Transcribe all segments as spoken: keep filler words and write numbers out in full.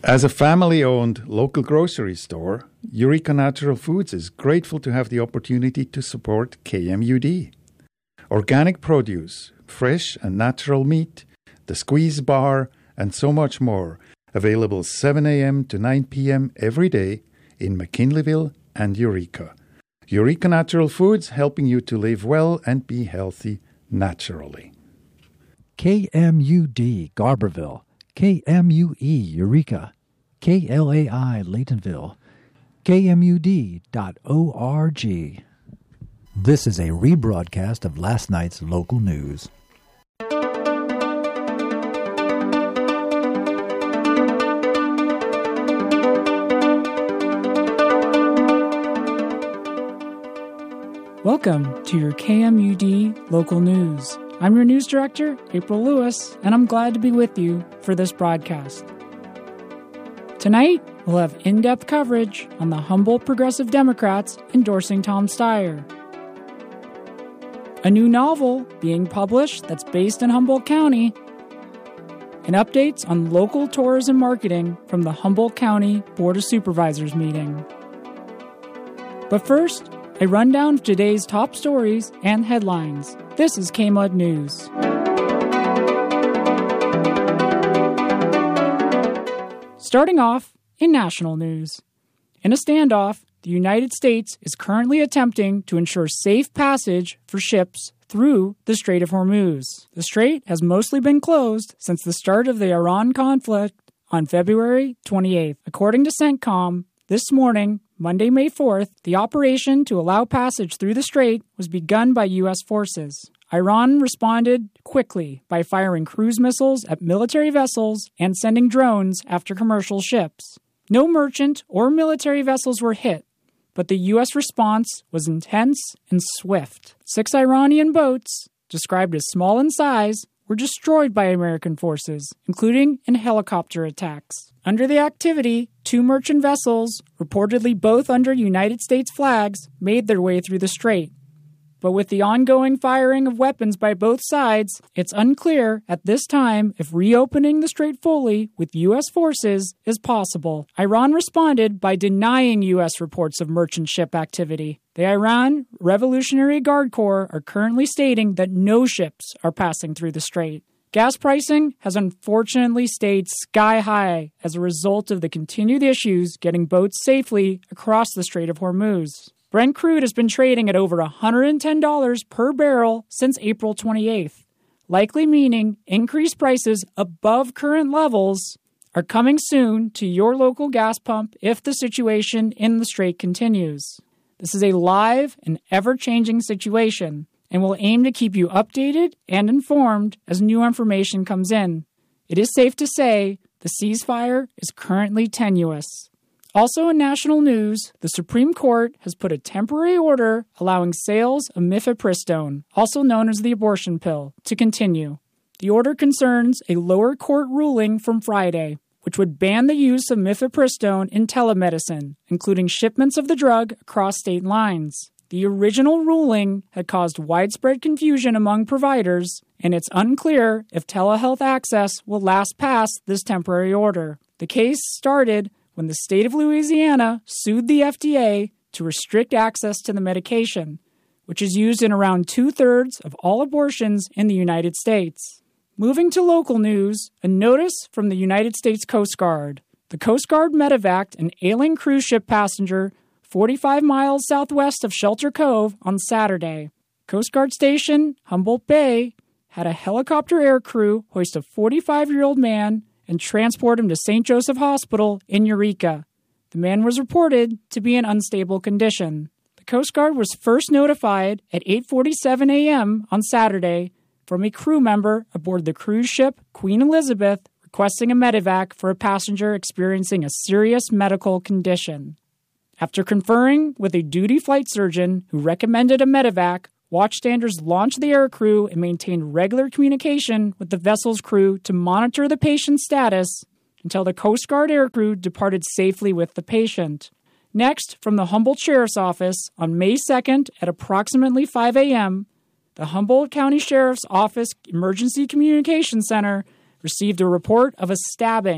As a family-owned local grocery store, Eureka Natural Foods is grateful to have the opportunity to support K M U D. Organic produce, fresh and natural meat, the squeeze bar, and so much more, available seven a.m. to nine p.m. every day in McKinleyville and Eureka. Eureka Natural Foods, helping you to live well and be healthy naturally. K M U D Garberville, K M U E Eureka, K L A I Laytonville, K M U D dot org. This is a rebroadcast of last night's local news. Welcome to your K M U D local news. I'm your news director, April Lewis, and I'm glad to be with you for this broadcast. Tonight, we'll have in-depth coverage on the Humboldt Progressive Democrats endorsing Tom Steyer. A new novel being published that's based in Humboldt County, and updates on local tourism marketing from the Humboldt County Board of Supervisors meeting. But first, a rundown of today's top stories and headlines. This is K M U D News. Starting off in national news. In a standoff, the United States is currently attempting to ensure safe passage for ships through the Strait of Hormuz. The strait has mostly been closed since the start of the Iran conflict on February twenty-eighth. According to CENTCOM, this morning, Monday, May fourth, the operation to allow passage through the strait was begun by U S forces. Iran responded quickly by firing cruise missiles at military vessels and sending drones after commercial ships. No merchant or military vessels were hit, but the U S response was intense and swift. Six Iranian boats, described as small in size, were destroyed by American forces, including in helicopter attacks. Under the activity, two merchant vessels, reportedly both under United States flags, made their way through the strait. But with the ongoing firing of weapons by both sides, it's unclear at this time if reopening the strait fully with U S forces is possible. Iran responded by denying U S reports of merchant ship activity. The Iran Revolutionary Guard Corps are currently stating that no ships are passing through the strait. Gas pricing has unfortunately stayed sky high as a result of the continued issues getting boats safely across the Strait of Hormuz. Brent crude has been trading at over one hundred ten dollars per barrel since April twenty-eighth, likely meaning increased prices above current levels are coming soon to your local gas pump if the situation in the strait continues. This is a live and ever-changing situation, and will aim to keep you updated and informed as new information comes in. It is safe to say the ceasefire is currently tenuous. Also in national news, the Supreme Court has put a temporary order allowing sales of mifepristone, also known as the abortion pill, to continue. The order concerns a lower court ruling from Friday, which would ban the use of mifepristone in telemedicine, including shipments of the drug across state lines. The original ruling had caused widespread confusion among providers, and it's unclear if telehealth access will last past this temporary order. The case started when the state of Louisiana sued the F D A to restrict access to the medication, which is used in around two-thirds of all abortions in the United States. Moving to local news, a notice from the United States Coast Guard. The Coast Guard medevaced an ailing cruise ship passenger forty-five miles southwest of Shelter Cove on Saturday. Coast Guard Station, Humboldt Bay, had a helicopter air crew hoist a forty-five-year-old man and transport him to Saint Joseph Hospital in Eureka. The man was reported to be in unstable condition. The Coast Guard was first notified at eight forty-seven a.m. on Saturday from a crew member aboard the cruise ship Queen Elizabeth requesting a medevac for a passenger experiencing a serious medical condition. After conferring with a duty flight surgeon who recommended a medevac, watchstanders launched the aircrew and maintained regular communication with the vessel's crew to monitor the patient's status until the Coast Guard aircrew departed safely with the patient. Next, from the Humboldt Sheriff's Office, on May second at approximately five a.m., the Humboldt County Sheriff's Office Emergency Communication Center received a report of a stabbing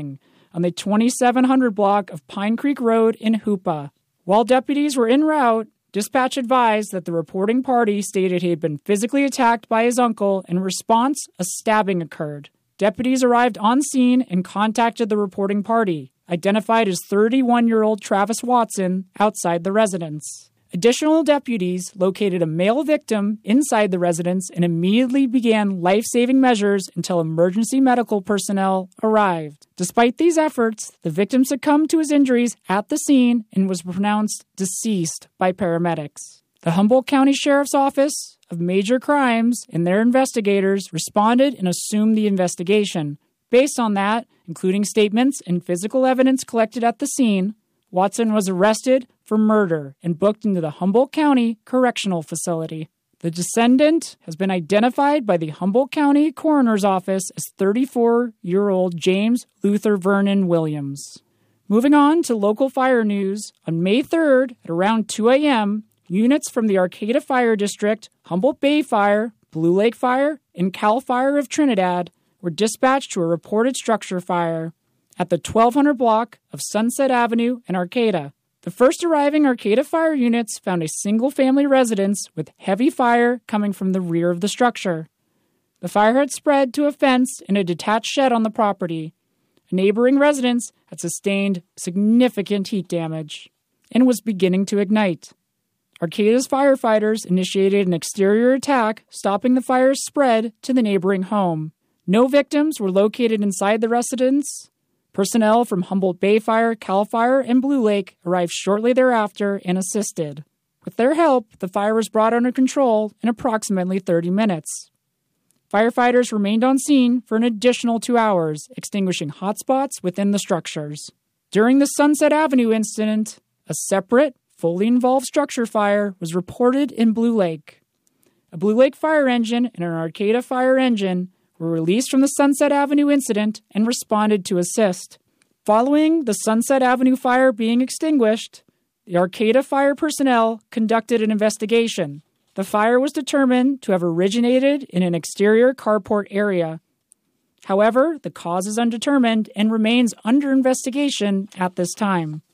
on the twenty-seven hundred block of Pine Creek Road in Hoopa. While deputies were en route, dispatch advised that the reporting party stated he had been physically attacked by his uncle. In response, a stabbing occurred. Deputies arrived on scene and contacted the reporting party, identified as thirty-one-year-old Travis Watson, outside the residence. Additional deputies located a male victim inside the residence and immediately began life-saving measures until emergency medical personnel arrived. Despite these efforts, the victim succumbed to his injuries at the scene and was pronounced deceased by paramedics. The Humboldt County Sheriff's Office of Major Crimes and their investigators responded and assumed the investigation. Based on that, including statements and physical evidence collected at the scene, Watson was arrested for murder and booked into the Humboldt County Correctional Facility. The descendant has been identified by the Humboldt County Coroner's Office as thirty-four-year-old James Luther Vernon Williams. Moving on to local fire news, on May third at around two a.m., units from the Arcata Fire District, Humboldt Bay Fire, Blue Lake Fire, and Cal Fire of Trinidad were dispatched to a reported structure fire at the twelve hundred block of Sunset Avenue in Arcata. The first arriving Arcata fire units found a single-family residence with heavy fire coming from the rear of the structure. The fire had spread to a fence in a detached shed on the property. A neighboring residence had sustained significant heat damage and was beginning to ignite. Arcata's firefighters initiated an exterior attack, stopping the fire's spread to the neighboring home. No victims were located inside the residence. Personnel from Humboldt Bay Fire, Cal Fire, and Blue Lake arrived shortly thereafter and assisted. With their help, the fire was brought under control in approximately thirty minutes. Firefighters remained on scene for an additional two hours, extinguishing hotspots within the structures. During the Sunset Avenue incident, a separate, fully involved structure fire was reported in Blue Lake. A Blue Lake fire engine and an Arcata fire engine were released from the Sunset Avenue incident and responded to assist. Following the Sunset Avenue fire being extinguished, the Arcata fire personnel conducted an investigation. The fire was determined to have originated in an exterior carport area. However, the cause is undetermined and remains under investigation at this time.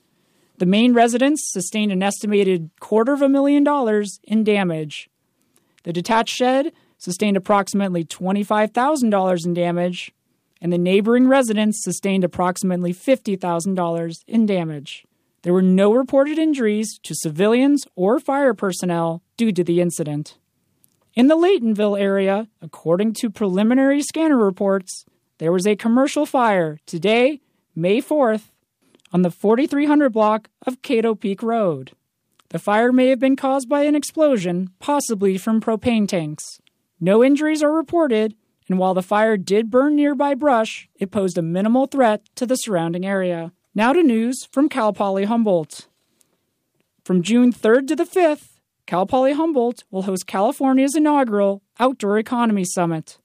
The main residence sustained an estimated quarter of a million dollars in damage. The detached shed sustained approximately twenty-five thousand dollars in damage, and the neighboring residence sustained approximately fifty thousand dollars in damage. There were no reported injuries to civilians or fire personnel due to the incident. In the Laytonville area, according to preliminary scanner reports, there was a commercial fire today, May fourth, on the forty-three hundred block of Cato Peak Road. The fire may have been caused by an explosion, possibly from propane tanks. No injuries are reported, and while the fire did burn nearby brush, it posed a minimal threat to the surrounding area. Now to news from Cal Poly Humboldt. From June third to the fifth, Cal Poly Humboldt will host California's inaugural Outdoor Economy Summit,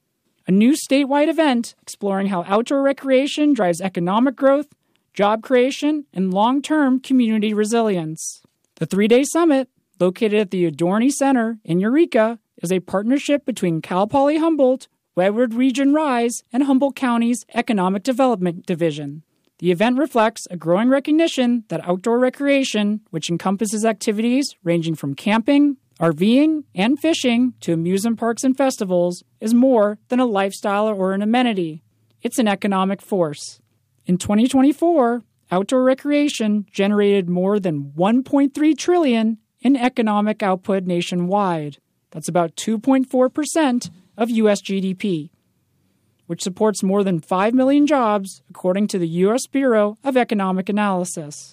a new statewide event exploring how outdoor recreation drives economic growth, job creation, and long-term community resilience. The three-day summit, located at the Adorni Center in Eureka, is a partnership between Cal Poly Humboldt, Westwood Region Rise, and Humboldt County's Economic Development Division. The event reflects a growing recognition that outdoor recreation, which encompasses activities ranging from camping, RVing, and fishing to amusement parks and festivals, is more than a lifestyle or an amenity. It's an economic force. In twenty twenty-four, outdoor recreation generated more than one point three trillion dollars in economic output nationwide. That's about two point four percent of U S G D P, which supports more than five million jobs, according to the U S Bureau of Economic Analysis.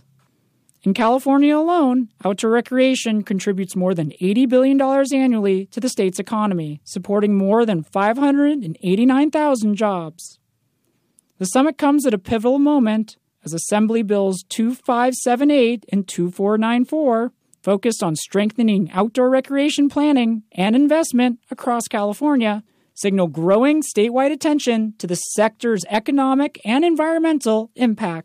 In California alone, outdoor recreation contributes more than eighty billion dollars annually to the state's economy, supporting more than five hundred eighty-nine thousand jobs. The summit comes at a pivotal moment as Assembly Bills two five seven eight and two four nine four focused on strengthening outdoor recreation planning and investment across California, signal growing statewide attention to the sector's economic and environmental impact.